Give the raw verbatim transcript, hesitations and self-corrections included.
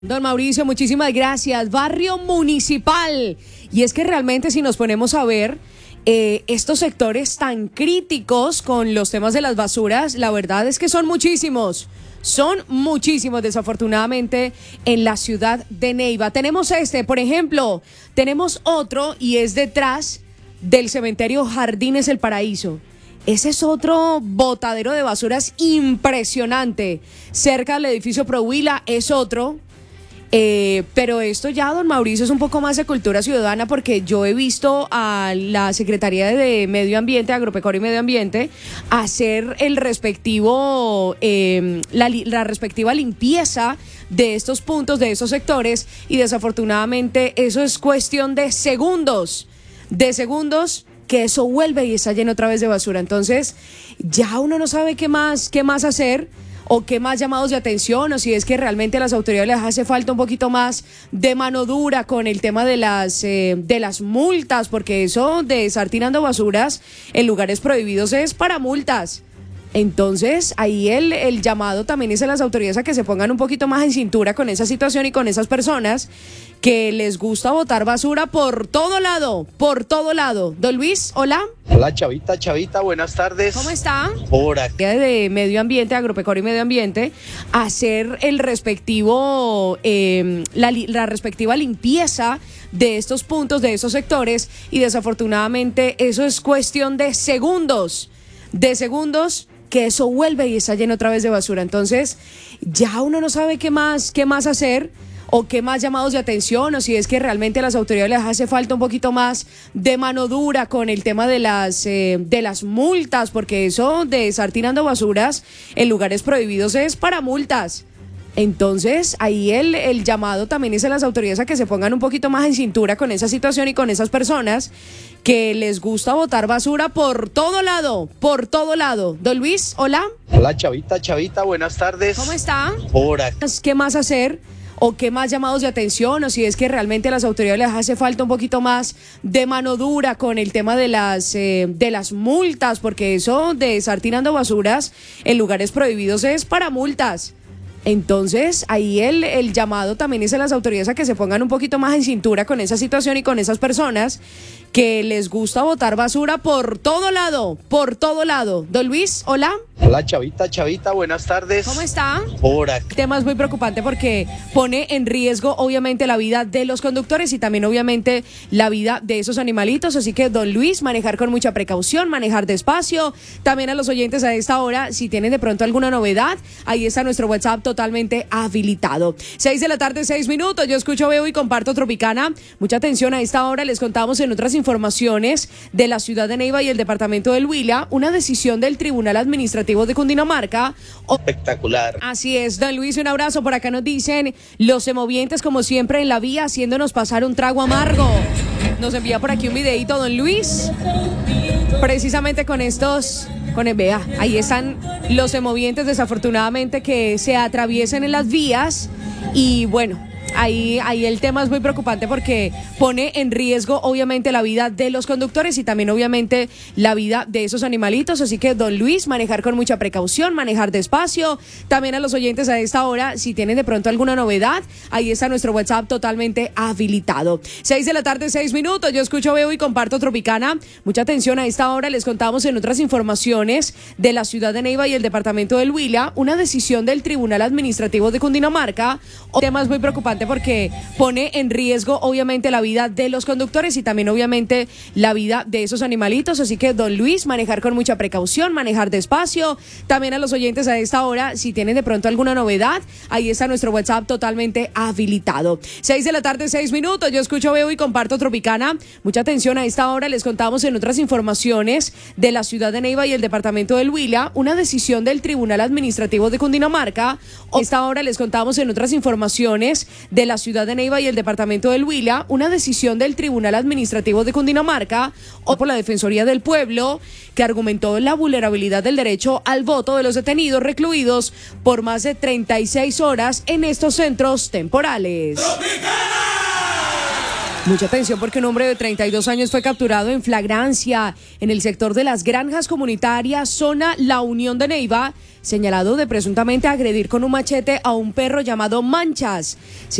Don Mauricio, muchísimas gracias. Barrio Municipal. Y es que realmente si nos ponemos a ver eh, estos sectores tan críticos con los temas de las basuras, la verdad es que son muchísimos. Son muchísimos, desafortunadamente, en la ciudad de Neiva. Tenemos este, por ejemplo, tenemos otro y es detrás del cementerio Jardines El Paraíso. Ese es otro botadero de basuras impresionante. Cerca del edificio Prohuila es otro. Eh, pero esto ya, don Mauricio, es un poco más de cultura ciudadana, porque yo he visto a la Secretaría de Medio Ambiente, Agropecuaria y Medio Ambiente, hacer el respectivo, eh, la, la respectiva limpieza de estos puntos, de esos sectores, y desafortunadamente eso es cuestión de segundos, de segundos, que eso vuelve y está lleno otra vez de basura. Entonces, ya uno no sabe qué más, qué más hacer, o qué más llamados de atención, o si es que realmente a las autoridades les hace falta un poquito más de mano dura con el tema de las eh, de las multas, porque eso de estar tirando basuras en lugares prohibidos es para multas. Entonces, ahí el, el llamado también es a las autoridades a que se pongan un poquito más en cintura con esa situación y con esas personas que les gusta botar basura por todo lado, por todo lado. Don Luis, hola. Hola, Chavita, Chavita, buenas tardes. ¿Cómo está? Por aquí. De Medio Ambiente, Agropecuaria y Medio Ambiente, hacer el respectivo, eh, la, la respectiva limpieza de estos puntos, de esos sectores, y desafortunadamente eso es cuestión de segundos, de segundos, que eso vuelve y está lleno otra vez de basura. Entonces, ya uno no sabe qué más, qué más hacer, o qué más llamados de atención, o si es que realmente a las autoridades les hace falta un poquito más de mano dura con el tema de las eh, de las multas, porque eso de estar tirando basuras en lugares prohibidos es para multas. Entonces, ahí el, el llamado también es a las autoridades a que se pongan un poquito más en cintura con esa situación y con esas personas que les gusta botar basura por todo lado, por todo lado. Don Luis, hola. Hola, Chavita, Chavita, buenas tardes. ¿Cómo está? Por aquí. ¿Qué más hacer? ¿O qué más llamados de atención? O si es que realmente a las autoridades les hace falta un poquito más de mano dura con el tema de las eh, de las multas, porque eso de estar tirando basuras en lugares prohibidos es para multas. Entonces, ahí el, el llamado también es a las autoridades a que se pongan un poquito más en cintura con esa situación y con esas personas que les gusta botar basura por todo lado, por todo lado. Don Luis, hola. Hola, Chavita, Chavita, buenas tardes. ¿Cómo está? Por aquí. El tema es muy preocupante porque pone en riesgo obviamente la vida de los conductores y también obviamente la vida de esos animalitos, así que don Luis, manejar con mucha precaución, manejar despacio. También a los oyentes a esta hora, si tienen de pronto alguna novedad, ahí está nuestro WhatsApp totalmente habilitado. Seis de la tarde, seis minutos, yo escucho, veo y comparto Tropicana. Mucha atención a esta hora, les contamos en otras informaciones de la ciudad de Neiva y el departamento del Huila, una decisión del Tribunal Administrativo de Cundinamarca. Espectacular. Así es, don Luis, un abrazo. Por acá nos dicen los semovientes como siempre en la vía, haciéndonos pasar un trago amargo. Nos envía por aquí un videito don Luis, precisamente con estos, con el vea, ahí están los semovientes desafortunadamente que se atraviesen en las vías y bueno, Ahí, ahí el tema es muy preocupante porque pone en riesgo obviamente la vida de los conductores y también obviamente la vida de esos animalitos, así que don Luis, manejar con mucha precaución, manejar despacio. También a los oyentes a esta hora, si tienen de pronto alguna novedad, ahí está nuestro WhatsApp totalmente habilitado. Seis de la tarde, seis minutos, yo escucho, veo y comparto Tropicana. Mucha atención a esta hora, les contamos en otras informaciones de la ciudad de Neiva y el departamento del Huila, una decisión del Tribunal Administrativo de Cundinamarca. El tema es muy preocupante porque pone en riesgo obviamente la vida de los conductores y también obviamente la vida de esos animalitos, así que don Luis, manejar con mucha precaución, manejar despacio. También a los oyentes a esta hora, si tienen de pronto alguna novedad, ahí está nuestro WhatsApp totalmente habilitado. Seis de la tarde, seis minutos, yo escucho, veo y comparto Tropicana. Mucha atención a esta hora, les contamos en otras informaciones de la ciudad de Neiva y el departamento del Huila, una decisión del Tribunal Administrativo de Cundinamarca. A esta hora les contamos en otras informaciones de la ciudad de Neiva y el departamento del Huila, una decisión del Tribunal Administrativo de Cundinamarca o por la Defensoría del Pueblo que argumentó la vulnerabilidad del derecho al voto de los detenidos recluidos por más de treinta y seis horas en estos centros temporales. ¡Tropicana! Mucha atención porque un hombre de treinta y dos años fue capturado en flagrancia en el sector de las granjas comunitarias, zona La Unión de Neiva, señalado de presuntamente agredir con un machete a un perro llamado Manchas.